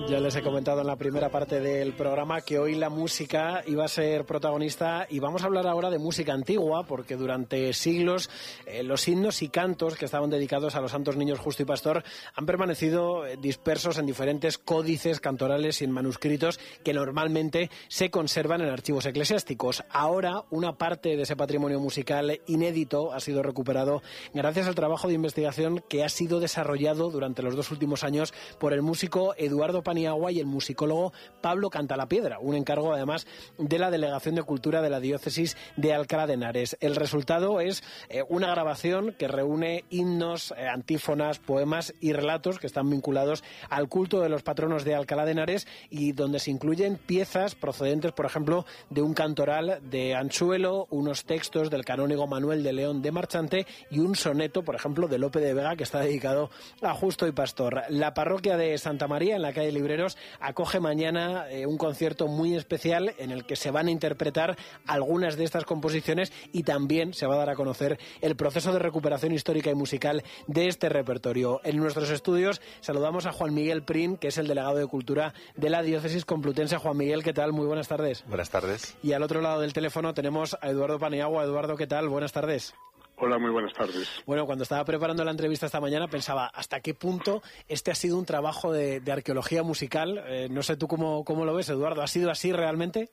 Ya les he comentado en la primera parte del programa que hoy la música iba a ser protagonista y vamos a hablar ahora de música antigua porque durante siglos los himnos y cantos que estaban dedicados a los santos niños Justo y Pastor han permanecido dispersos en diferentes códices cantorales y en manuscritos que normalmente se conservan en archivos eclesiásticos. Ahora una parte de ese patrimonio musical inédito ha sido recuperado gracias al trabajo de investigación que ha sido desarrollado durante los 2 últimos años por el músico Eduardo Paniagua y el musicólogo Pablo Cantalapiedra, un encargo además de la Delegación de Cultura de la Diócesis de Alcalá de Henares. El resultado es una grabación que reúne himnos, antífonas, poemas y relatos que están vinculados al culto de los patronos de Alcalá de Henares y donde se incluyen piezas procedentes, por ejemplo, de un cantoral de Anchuelo, unos textos del canónigo Manuel de León de Marchante y un soneto, por ejemplo, de Lope de Vega que está dedicado a Justo y Pastor. La parroquia de Santa María, en la calle Libreros, acoge mañana un concierto muy especial en el que se van a interpretar algunas de estas composiciones y también se va a dar a conocer el proceso de recuperación histórica y musical de este repertorio. En nuestros estudios saludamos a Juan Miguel Prín, que es el delegado de Cultura de la Diócesis Complutense. Juan Miguel, ¿qué tal? Muy buenas tardes. Buenas tardes. Y al otro lado del teléfono tenemos a Eduardo Paniagua. Eduardo, ¿qué tal? Buenas tardes. Hola, muy buenas tardes. Bueno, cuando estaba preparando la entrevista esta mañana pensaba hasta qué punto este ha sido un trabajo de arqueología musical. No sé tú cómo lo ves, Eduardo. ¿Ha sido así realmente?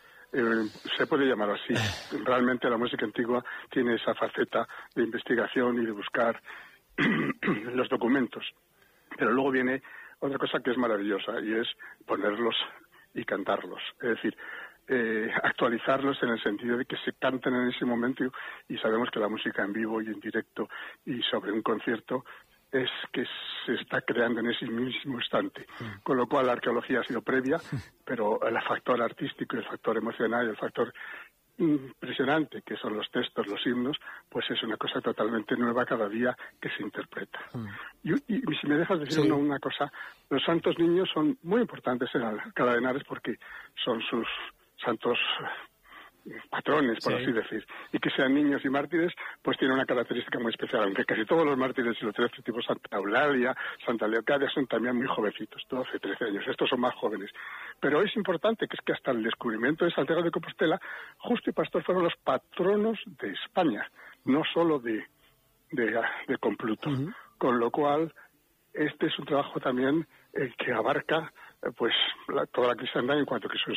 Se puede llamar así. Realmente la música antigua tiene esa faceta de investigación y de buscar los documentos. Pero luego viene otra cosa que es maravillosa y es ponerlos y cantarlos. Es decir, actualizarlos en el sentido de que se canten en ese momento y sabemos que la música en vivo y en directo y sobre un concierto es que se está creando en ese mismo instante. Con lo cual la arqueología ha sido previa, pero el factor artístico, el factor emocional y el factor impresionante que son los textos, los himnos, pues es una cosa totalmente nueva cada día que se interpreta. Y si me dejas decir una cosa, los santos niños son muy importantes en Alcalá de Henares porque son sus santos patrones, por así decir, y que sean niños y mártires, pues tiene una característica muy especial, aunque casi todos los mártires y los 13 tipos, Santa Eulalia, Santa Leocadia, son también muy jovencitos, 12, 13 años, estos son más jóvenes. Pero es importante que es que hasta el descubrimiento de Santiago de Compostela, Justo y Pastor fueron los patronos de España, no solo de Compluto, con lo cual este es un trabajo también que abarca pues toda la cristiandad en cuanto que son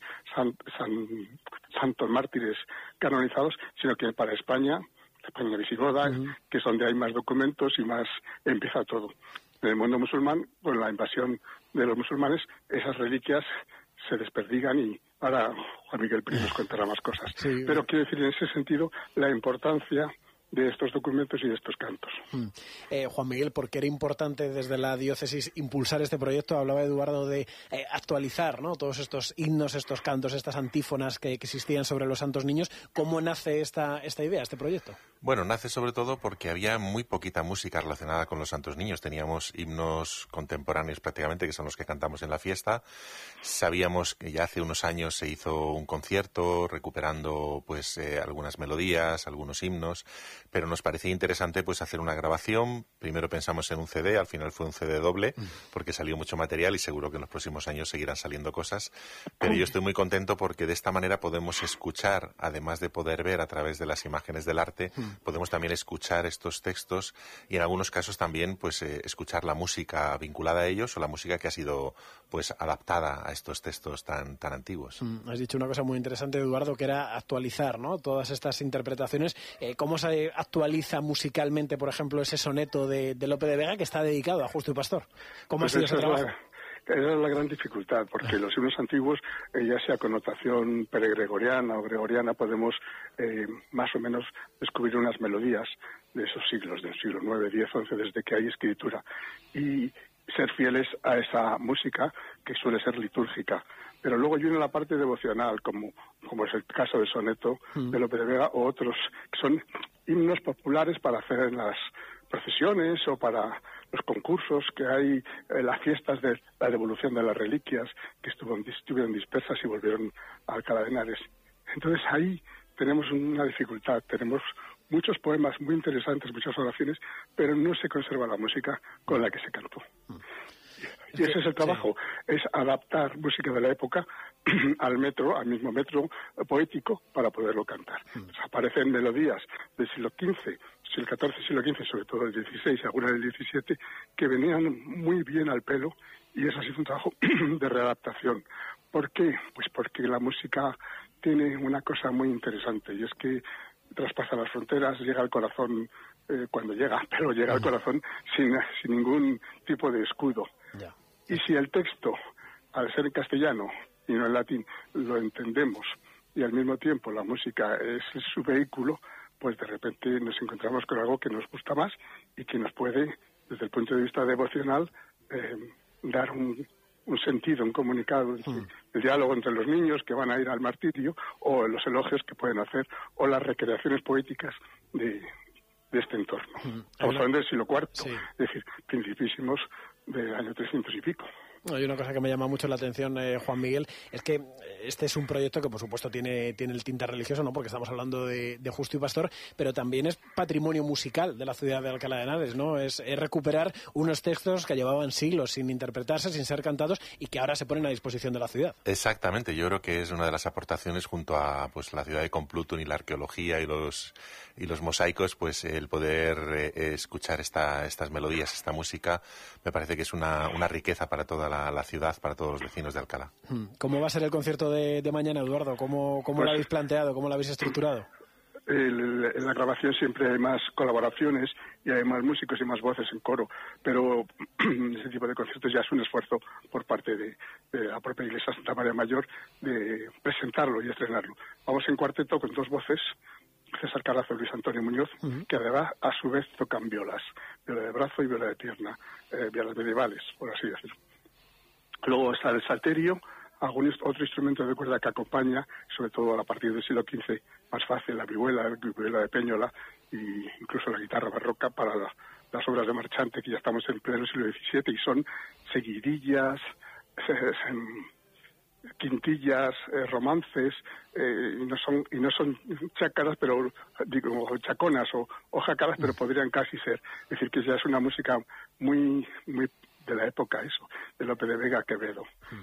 santos mártires canonizados, sino que para España visigoda, que es donde hay más documentos y más empieza todo. En el mundo musulmán, con la invasión de los musulmanes, esas reliquias se desperdigan y ahora Juan Miguel Prín nos contará más cosas. Sí. Pero quiero decir en ese sentido la importancia de estos documentos y de estos cantos. Juan Miguel, ¿por qué era importante desde la diócesis impulsar este proyecto? Hablaba Eduardo de actualizar, ¿no?, todos estos himnos, estos cantos, estas antífonas que existían sobre los santos niños. ¿Cómo nace esta idea, este proyecto? Bueno, nace sobre todo porque había muy poquita música relacionada con los santos niños. Teníamos himnos contemporáneos prácticamente, que son los que cantamos en la fiesta. Sabíamos que ya hace unos años se hizo un concierto recuperando pues algunas melodías, algunos himnos, pero nos parecía interesante pues hacer una grabación. Primero pensamos en un CD, al final fue un CD doble, porque salió mucho material y seguro que en los próximos años seguirán saliendo cosas. Pero yo estoy muy contento porque de esta manera podemos escuchar, además de poder ver a través de las imágenes del arte, podemos también escuchar estos textos y en algunos casos también pues escuchar la música vinculada a ellos o la música que ha sido pues adaptada a estos textos tan antiguos. Has dicho una cosa muy interesante, Eduardo, que era actualizar, ¿no?, todas estas interpretaciones. ¿Cómo se actualiza musicalmente, por ejemplo, ese soneto de Lope de Vega que está dedicado a Justo y Pastor? ¿Cómo ha sido ese trabajo? Esa es la gran dificultad, porque los himnos antiguos, ya sea con notación peregregoriana o gregoriana, podemos más o menos descubrir unas melodías de esos siglos, del siglo IX, X, XI, desde que hay escritura, y ser fieles a esa música que suele ser litúrgica. Pero luego viene la parte devocional, como es el caso del soneto de Lope de Vega, o otros que son himnos populares para hacer en las procesiones o para los concursos que hay, las fiestas de la devolución de las reliquias que estuvieron dispersas y volvieron a Alcalá de Henares. Entonces ahí tenemos una dificultad, tenemos muchos poemas muy interesantes, muchas oraciones, pero no se conserva la música con la que se cantó. Y ese es el trabajo, es adaptar música de la época al mismo metro poético para poderlo cantar. Aparecen melodías del siglo XV, siglo XIV, siglo XV, sobre todo del XVI, algunas del XVII, que venían muy bien al pelo, y eso ha sido un trabajo de readaptación. ¿Por qué? Pues porque la música tiene una cosa muy interesante, y es que traspasa las fronteras, llega al corazón cuando llega, pero llega al corazón sin ningún tipo de escudo. Ya. Y si el texto, al ser en castellano y no en latín, lo entendemos, y al mismo tiempo la música es su vehículo, pues de repente nos encontramos con algo que nos gusta más y que nos puede, desde el punto de vista devocional, dar un sentido, un comunicado, el diálogo entre los niños que van a ir al martirio, o los elogios que pueden hacer, o las recreaciones poéticas de este entorno. Estamos hablando del siglo IV, es decir, principísimos del año 300 y pico. Hay una cosa que me llama mucho la atención, Juan Miguel, es que este es un proyecto que, por supuesto, tiene el tinte religioso, ¿no? Porque estamos hablando de Justo y Pastor, pero también es patrimonio musical de la ciudad de Alcalá de Henares, ¿no? Es recuperar unos textos que llevaban siglos sin interpretarse, sin ser cantados, y que ahora se ponen a disposición de la ciudad. Exactamente, yo creo que es una de las aportaciones junto a pues la ciudad de Complutum y la arqueología y los mosaicos, pues el poder escuchar estas melodías, esta música, me parece que es una riqueza para toda la ciudad, para todos los vecinos de Alcalá. ¿Cómo va a ser el concierto de mañana, Eduardo? ¿Cómo lo habéis planteado? ¿Cómo lo habéis estructurado? En la grabación siempre hay más colaboraciones y hay más músicos y más voces en coro, pero ese tipo de conciertos ya es un esfuerzo por parte de la propia Iglesia Santa María Mayor de presentarlo y estrenarlo. Vamos en cuarteto con dos voces, César Carazo y Luis Antonio Muñoz, que además a su vez tocan viola de brazo y viola de pierna, violas medievales, por así decirlo. Luego está el salterio, otro instrumento de cuerda que acompaña, sobre todo a partir del siglo XV, más fácil, la vihuela de Peñola, e incluso la guitarra barroca para las obras de Marchante, que ya estamos en pleno siglo XVII, y son seguidillas, quintillas, romances, y no son chácaras, pero digo chaconas o jácaras, pero podrían casi ser. Es decir, que ya es una música muy muy de la época, eso, de Lope de Vega, Quevedo.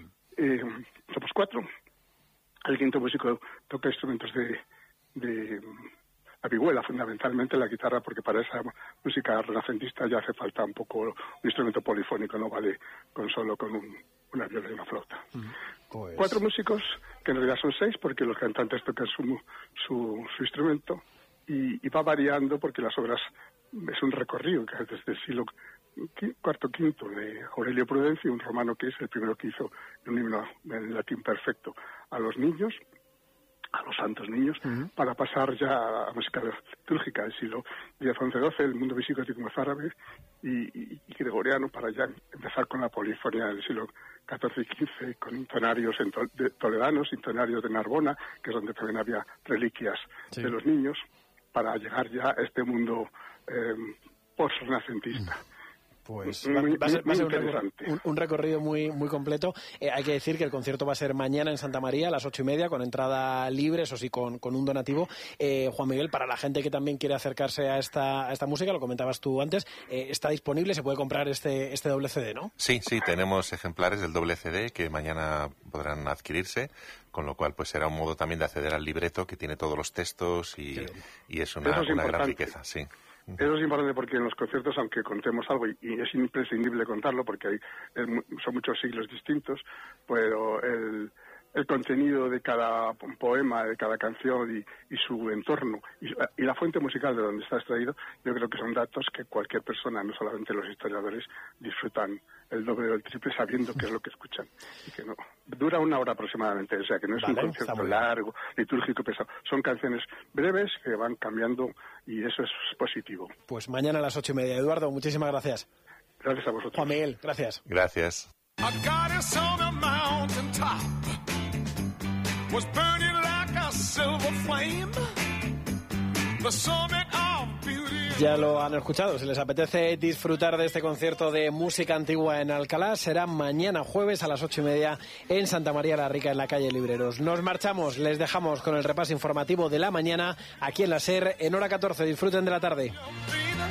Somos cuatro. El quinto músico toca instrumentos de la vihuela, fundamentalmente la guitarra, porque para esa música renacentista ya hace falta un poco un instrumento polifónico, no vale con una viola y una flauta. Pues... Cuatro músicos, que en realidad son seis, porque los cantantes tocan su instrumento, y va variando porque las obras es un recorrido que desde el siglo cuarto, quinto de Aurelio Prudencio, un romano que es el primero que hizo un himno en latín perfecto a los niños, a los santos niños, para pasar ya a la música litúrgica del siglo X, XI, XII, el mundo visigótico más árabe y gregoriano, para ya empezar con la polifonía del siglo XIV y XV, con intonarios toledanos, intonarios de Narbona, que es donde también había reliquias de los niños, para llegar ya a este mundo post-renacentista. Pues va a ser un recorrido muy muy completo. Hay que decir que el concierto va a ser mañana en Santa María a las 8:30, con entrada libre, eso sí, con un donativo. Juan Miguel, para la gente que también quiere acercarse a esta música, lo comentabas tú antes, está disponible, se puede comprar este doble CD, ¿no? Sí, tenemos ejemplares del doble CD que mañana podrán adquirirse, con lo cual pues será un modo también de acceder al libreto que tiene todos los textos y es una gran riqueza, sí. Eso es importante porque en los conciertos, aunque contemos algo, y es imprescindible contarlo porque son muchos siglos distintos, pero el contenido de cada poema, de cada canción y su entorno y la fuente musical de donde está extraído, yo creo que son datos que cualquier persona, no solamente los historiadores, disfrutan el doble o el triple sabiendo qué es lo que escuchan. Y que no dura 1 hora aproximadamente, o sea que no es un concierto largo, litúrgico, pesado. Son canciones breves que van cambiando y eso es positivo. Pues mañana a las 8:30. Eduardo, muchísimas gracias. Gracias a vosotros. Juan Miguel, gracias. Gracias. Was burning like a silver flame. The summit of beauty. Ya lo han escuchado, si les apetece disfrutar de este concierto de música antigua en Alcalá, será mañana jueves a las 8:30 en Santa María la Rica, en la calle Libreros. Nos marchamos, les dejamos con el repaso informativo de la mañana aquí en la SER en hora 14. Disfruten de la tarde.